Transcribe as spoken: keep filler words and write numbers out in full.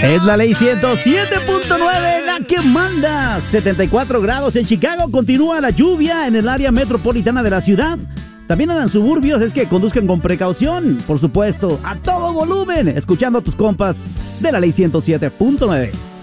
Es la ley ciento siete punto nueve la que manda. setenta y cuatro grados en Chicago. Continúa la lluvia en el área metropolitana de la ciudad. También en los suburbios, es que conduzcan con precaución. Por supuesto, a todo volumen, escuchando a tus compas de la ley ciento siete punto nueve.